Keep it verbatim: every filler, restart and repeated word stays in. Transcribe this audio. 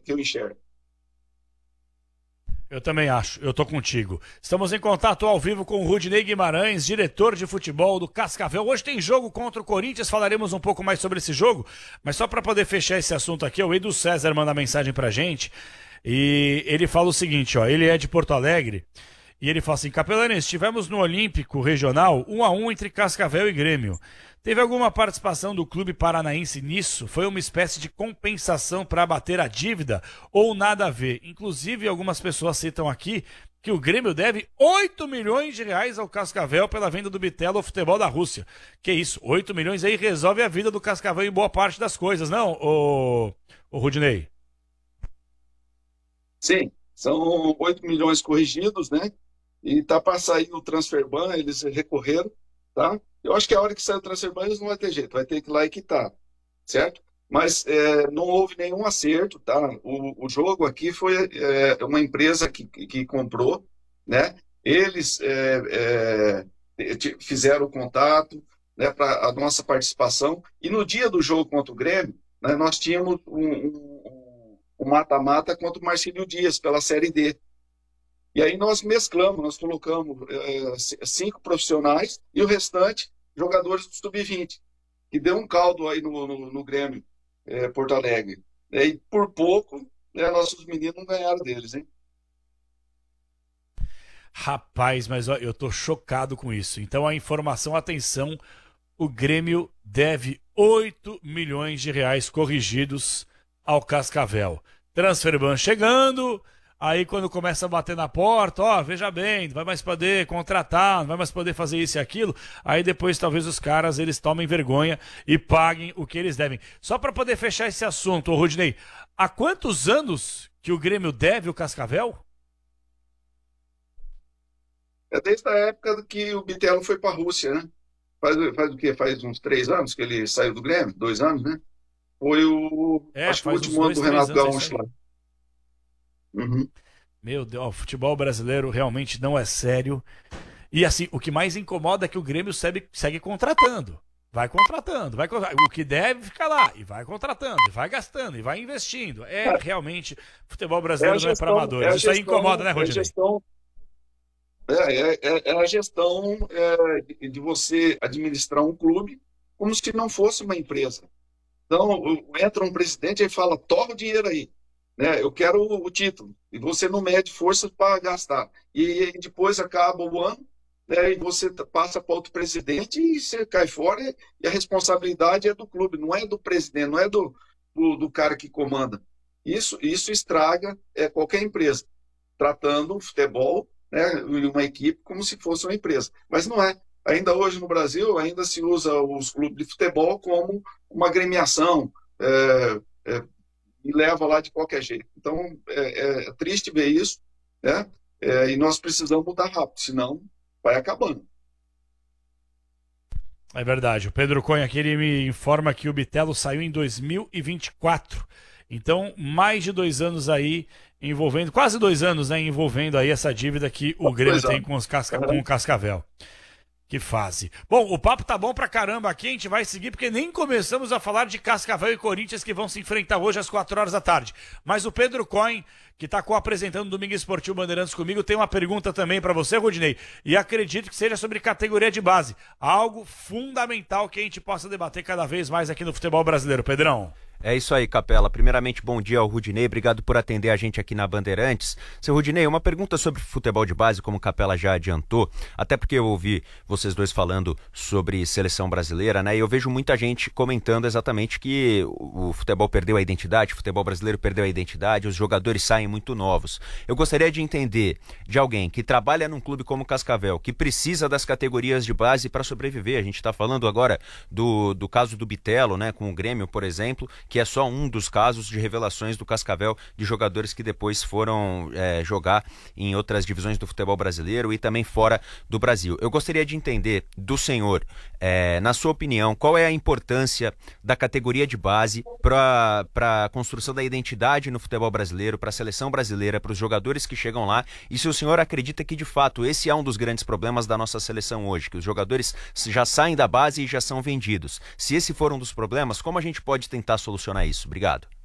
que eu enxergo. Eu também acho, eu tô contigo. Estamos em contato ao vivo com o Rudinei Guimarães, diretor de futebol do Cascavel. Hoje tem jogo contra o Corinthians, falaremos um pouco mais sobre esse jogo, mas só para poder fechar esse assunto aqui, o Edu César manda mensagem pra gente e ele fala o seguinte, ó, ele é de Porto Alegre e ele fala assim, Capelani, estivemos no Olímpico Regional um a um entre Cascavel e Grêmio. Teve alguma participação do clube paranaense nisso? Foi uma espécie de compensação para abater a dívida ou nada a ver? Inclusive, algumas pessoas citam aqui que o Grêmio deve oito milhões de reais ao Cascavel pela venda do Bitelo ao futebol da Rússia. Que isso, oito milhões aí resolve a vida do Cascavel em boa parte das coisas, não, ô, ô Rudinei? Sim, são oito milhões corrigidos, né? E tá para sair o transfer ban, eles recorreram, tá? Eu acho que a hora que sair o transfer ban, eles não vai ter jeito, vai ter que ir lá e quitar, certo? Mas é, não houve nenhum acerto, tá? O, o jogo aqui foi é, uma empresa que, que comprou, né? Eles é, é, fizeram o contato, né, para a nossa participação, e no dia do jogo contra o Grêmio, né, nós tínhamos um, um, um mata-mata contra o Marcílio Dias, pela Série D. E aí nós mesclamos, nós colocamos é, cinco profissionais e o restante jogadores do sub vinte, que deu um caldo aí no, no, no Grêmio é, Porto Alegre. E por pouco, né, nossos meninos não ganharam deles, hein? Rapaz, mas ó, eu tô chocado com isso. Então a informação, atenção, o Grêmio deve oito milhões de reais corrigidos ao Cascavel. Transferban chegando... Aí quando começa a bater na porta, ó, veja bem, não vai mais poder contratar, não vai mais poder fazer isso e aquilo. Aí depois talvez os caras, eles tomem vergonha e paguem o que eles devem. Só para poder fechar esse assunto, ô Rudinei, há quantos anos que o Grêmio deve o Cascavel? É desde a época que o Bitelo foi para a Rússia, né? Faz, faz o quê? Faz uns três anos que ele saiu do Grêmio? Dois anos, né? Foi o, É, acho que o faz uns último ano dois, do três Renato anos, é Gaúcho isso aí. lá. Uhum. Meu Deus, ó, o futebol brasileiro realmente não é sério. E assim, o que mais incomoda é que o Grêmio segue, segue contratando. Vai contratando, vai contratando. O que deve ficar lá. E vai contratando, e vai gastando, e vai investindo. É realmente, futebol brasileiro É não é para amadores. é Isso aí gestão, incomoda, né, é Rodinei? gestão, é, é, é- é a gestão é, de de você administrar um clube como se não fosse uma empresa. Então, o- entra um presidente e fala, toma o dinheiro aí, né? Eu quero o, o título. E você não mede forças para gastar. E, e depois acaba o ano, né, e você t- passa para outro presidente e você cai fora e, e a responsabilidade é do clube, não é do presidente, não é do, do, do cara que comanda. Isso, isso estraga é, qualquer empresa, tratando o futebol, né, e uma equipe como se fosse uma empresa. Mas não é. Ainda hoje no Brasil, ainda se usa os clubes de futebol como uma agremiação, é, é, e leva lá de qualquer jeito. Então, é, é triste ver isso, né? É, e nós precisamos mudar rápido, senão vai acabando. É verdade. O Pedro Cunha aqui ele me informa que o Bitelo saiu em dois mil e vinte e quatro. Então, mais de dois anos aí envolvendo, quase dois anos, né, envolvendo aí essa dívida que o Grêmio Pois é. tem com, os casca, com o Cascavel. Que fase. Bom, o papo tá bom pra caramba aqui, a gente vai seguir, porque nem começamos a falar de Cascavel e Corinthians que vão se enfrentar hoje às quatro horas da tarde. Mas o Pedro Coin, que tá co-apresentando o Domingo Esportivo Bandeirantes comigo, tem uma pergunta também pra você, Rodinei, e acredito que seja sobre categoria de base. Algo fundamental que a gente possa debater cada vez mais aqui no futebol brasileiro. Pedrão. É isso aí, Capela. Primeiramente, bom dia ao Rudinei. Obrigado por atender a gente aqui na Bandeirantes. Seu Rudinei, uma pergunta sobre futebol de base, como o Capela já adiantou, até porque eu ouvi vocês dois falando sobre seleção brasileira, né? E eu vejo muita gente comentando exatamente que o futebol perdeu a identidade, o futebol brasileiro perdeu a identidade, os jogadores saem muito novos. Eu gostaria de entender de alguém que trabalha num clube como o Cascavel, que precisa das categorias de base para sobreviver. A gente está falando agora do, do caso do Bitelo, né? Com o Grêmio, por exemplo, que é só um dos casos de revelações do Cascavel de jogadores que depois foram é, jogar em outras divisões do futebol brasileiro e também fora do Brasil. Eu gostaria de entender do senhor, é, na sua opinião, qual é a importância da categoria de base para a construção da identidade no futebol brasileiro, para a seleção brasileira, para os jogadores que chegam lá, e se o senhor acredita que de fato esse é um dos grandes problemas da nossa seleção hoje, que os jogadores já saem da base e já são vendidos. Se esse for um dos problemas, como a gente pode tentar solucionar isso? Obrigado.